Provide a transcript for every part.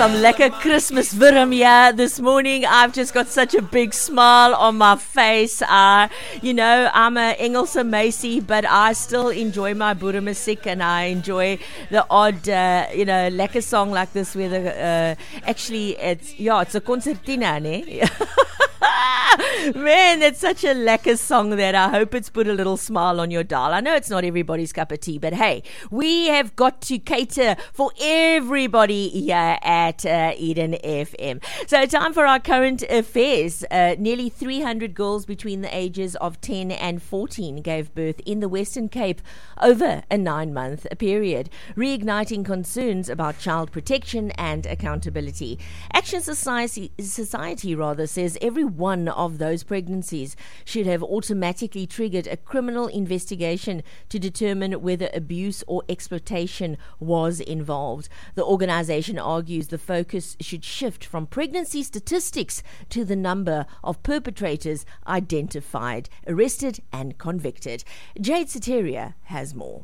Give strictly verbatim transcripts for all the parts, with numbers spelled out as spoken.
Some lekker Christmas wurm here this morning. I've just got such a big smile on my face. Uh, you know, I'm a Engelse Macy, but I still enjoy my Boere musiek, and I enjoy the odd, uh, you know, lekker song like this where the, uh, actually it's, yeah, it's a concertina, ne? Man, it's such a lekker song that I hope it's put a little smile on your dial. I know it's not everybody's cup of tea, but hey, we have got to cater for everybody here at uh, Eden F M. So time for our current affairs. Uh, nearly three hundred girls between the ages of ten and fourteen gave birth in the Western Cape over a nine-month period, reigniting concerns about child protection and accountability. Action Society, Society rather says every one of those pregnancies should have automatically triggered a criminal investigation to determine whether abuse or exploitation was involved. The organization argues the focus should shift from pregnancy statistics to the number of perpetrators identified, arrested and convicted. Jade Soteria has more.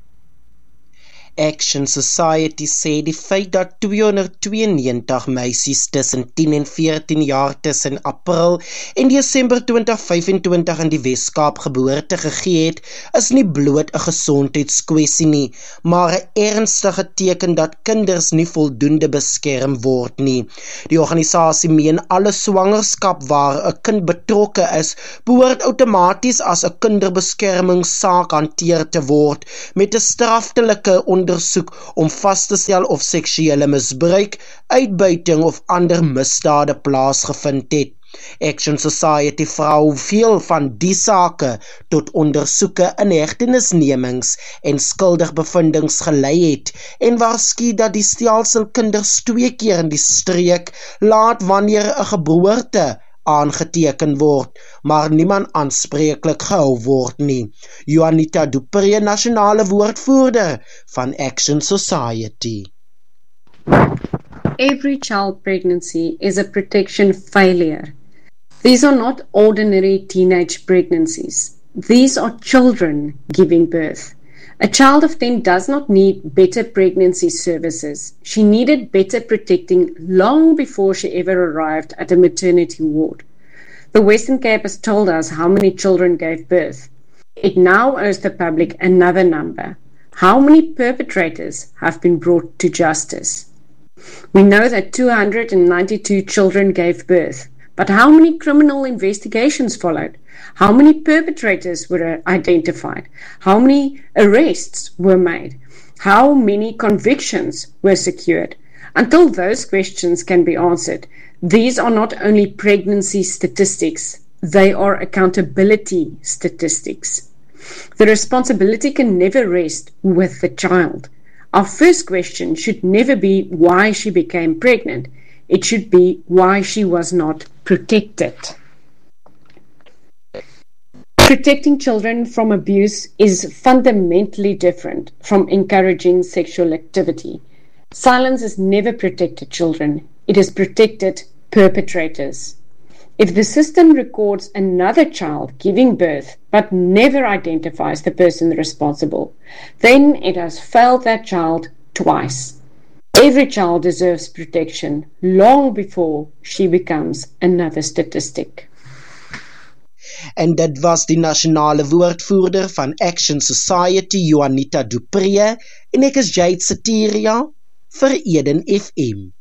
Action Society sê die feit dat tweehonderdtweeënnewentig meisies tussen tien en veertien jaar tussen April en Desember twintig vyfentwintig in die Weskaap geboorte gegee het, is nie bloot 'n gesondheidskwessie nie, maar 'n ernstige teken dat kinders nie voldoende beskerm word nie. Die organisasie meen alle swangerskap waar 'n kind betrokke is, behoort outomaties as 'n kinderbeskermingssaak hanteer te word met 'n straftelike ondersoek om vas te stel of seksuele misbruik, uitbuiting of ander misdade plaasgevind het. Action Society vra hoeveel van die sake tot ondersoeke, inhegtenisnemings en skuldigbevindings gelei het en waarsku dat die stelsel kinders twee keer in die streek laat wanneer 'n geboorte aangeteken word, maar niemand aanspreeklik gehou word nie. Juanita du Preez, nasionale woordvoerder van Action Society. Every child pregnancy is a protection failure. These are not ordinary teenage pregnancies. These are children giving birth. A child of ten does not need better pregnancy services. She needed better protecting long before she ever arrived at a maternity ward. The Western Cape has told us how many children gave birth. It now owes the public another number. How many perpetrators have been brought to justice? We know that two hundred ninety-two children gave birth, but how many criminal investigations followed? How many perpetrators were identified? How many arrests were made? How many convictions were secured? Until those questions can be answered, these are not only pregnancy statistics, they are accountability statistics. The responsibility can never rest with the child. Our first question should never be why she became pregnant. It should be why she was not protected. Protecting children from abuse is fundamentally different from encouraging sexual activity. Silence has never protected children. It has protected perpetrators. If the system records another child giving birth but never identifies the person responsible, then it has failed that child twice. Every child deserves protection long before she becomes another statistic. En dit was die nasionale woordvoerder van Action Society, Juanita du Preez, en ek is Jade Soteria vir Eden F M.